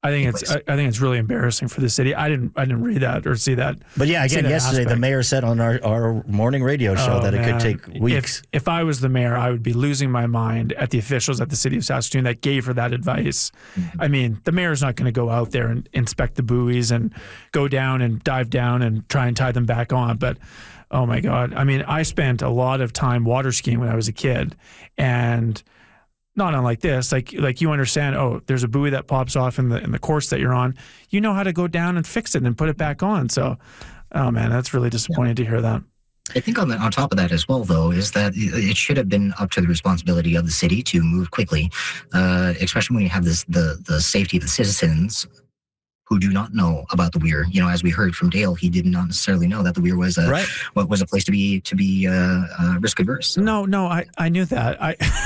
I think it's really embarrassing for the city. I didn't read that or see that. But yeah, again, yesterday the mayor said on our morning radio show that it could take weeks. If I was the mayor, I would be losing my mind at the officials at the city of Saskatoon that gave her that advice. Mm-hmm. I mean, the mayor's not going to go out there and inspect the buoys and go down and dive down and try and tie them back on. But oh my God, I mean, I spent a lot of time water skiing when I was a kid, and not unlike this, like you understand, oh, there's a buoy that pops off in the course that you're on. You know how to go down and fix it and put it back on. So, oh man, that's really disappointing to hear that. I think on top of that as well, though, is that it should have been up to the responsibility of the city to move quickly, especially when you have the safety of the citizens who do not know about the Weir. You know, as we heard from Dale, he did not necessarily know that the Weir was a place to be risk adverse. So. No, I knew that.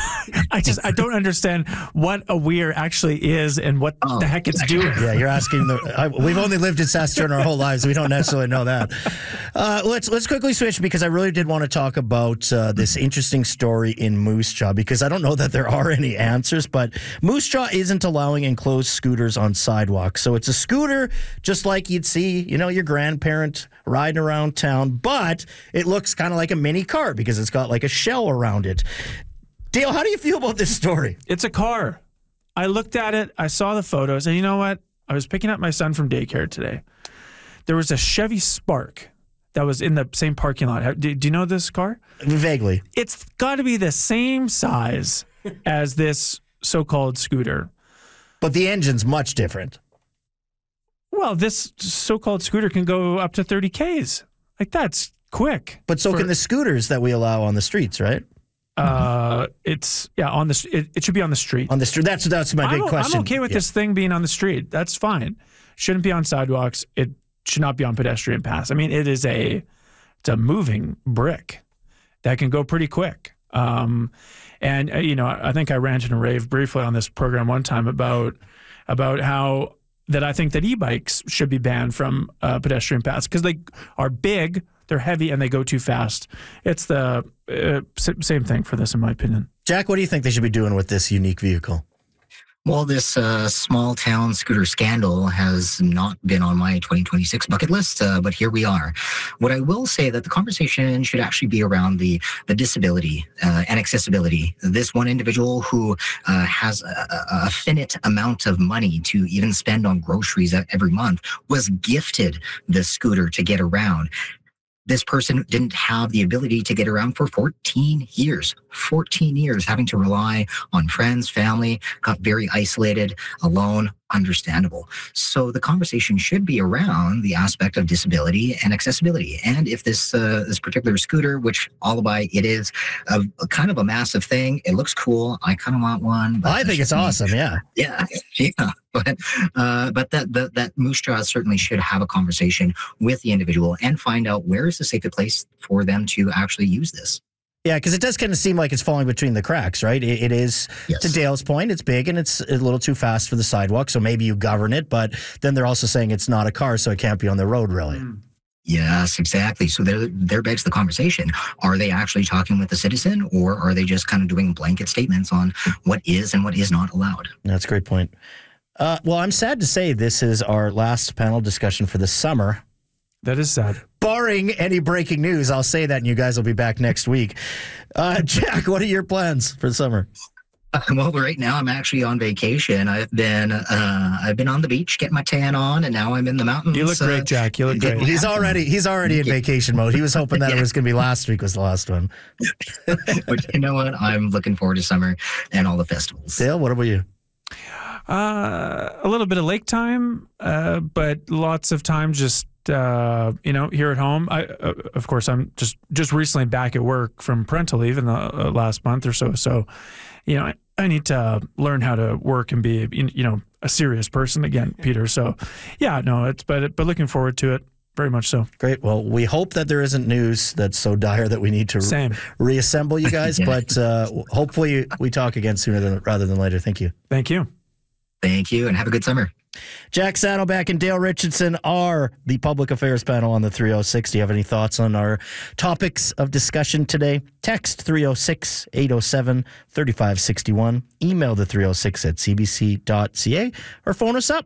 I don't understand what a Weir actually is and what the heck it's doing. Yeah, you're asking we've only lived in Saskatoon our whole lives. We don't necessarily know that. Let's quickly switch, because I really did want to talk about this interesting story in Moose Jaw, because I don't know that there are any answers, but Moose Jaw isn't allowing enclosed scooters on sidewalks. So it's a scooter just like you'd see, your grandparent riding around town, but it looks kind of like a mini car because it's got like a shell around it. Dale, how do you feel about this story? It's a car. I looked at it, I saw the photos, and you know what? I was picking up my son from daycare today. There was a Chevy Spark that was in the same parking lot. Do you know this car? Vaguely. It's got to be the same size as this so-called scooter. But the engine's much different. Well, this so-called scooter can go up to 30 Ks. Like, that's quick. But so can the scooters that we allow on the streets, right? It should be on the street. On the street. That's my big question. I'm okay with this thing being on the street. That's fine. Shouldn't be on sidewalks. It should not be on pedestrian paths. I mean, it's a moving brick that can go pretty quick. I think I ranted and raved briefly on this program one time about how that I think that e-bikes should be banned from pedestrian paths because they are big, they're heavy, and they go too fast. It's the same thing for this, in my opinion. Jack, what do you think they should be doing with this unique vehicle? Well, this small town scooter scandal has not been on my 2026 bucket list, but here we are. What I will say that the conversation should actually be around the disability and accessibility. This one individual who has a finite amount of money to even spend on groceries every month was gifted this scooter to get around. This person didn't have the ability to get around for 14 years, having to rely on friends, family, got very isolated, alone, understandable. So the conversation should be around the aspect of disability and accessibility. And if this particular scooter, which Alibi, it is a kind of a massive thing. It looks cool. I kind of want one. But I think it's awesome. Yeah. Yeah. But that Moose Jaw certainly should have a conversation with the individual and find out where is the safest place for them to actually use this. Yeah, because it does kind of seem like it's falling between the cracks, right? It is, yes. To Dale's point, it's big and it's a little too fast for the sidewalk, so maybe you govern it, but then they're also saying it's not a car, so it can't be on the road, really. Yes, exactly. So there begs the conversation. Are they actually talking with the citizen, or are they just kind of doing blanket statements on what is and what is not allowed? That's a great point. Well, I'm sad to say this is our last panel discussion for the summer. That is sad. Barring any breaking news, I'll say that, and you guys will be back next week. Jack, what are your plans for the summer? Well, right now I'm actually on vacation. I've been on the beach, getting my tan on, and now I'm in the mountains. You look great, Jack. You look great. He's already in vacation mode. He was hoping that it was going to be last week was the last one. But you know what? I'm looking forward to summer and all the festivals. Dale, what about you? A little bit of lake time, but lots of time just here at home. Of course, I'm just recently back at work from parental leave in the last month or so. So, I need to learn how to work and be, a serious person again, Peter. So, yeah, no, but looking forward to it. Very much so. Great. Well, we hope that there isn't news that's so dire that we need to reassemble you guys. But hopefully we talk again sooner rather than later. Thank you. Thank you. Thank you, and have a good summer. Jack Saddleback and Dale Richardson are the public affairs panel on the 306. Do you have any thoughts on our topics of discussion today? Text 306-807-3561. Email the 306 at cbc.ca or phone us up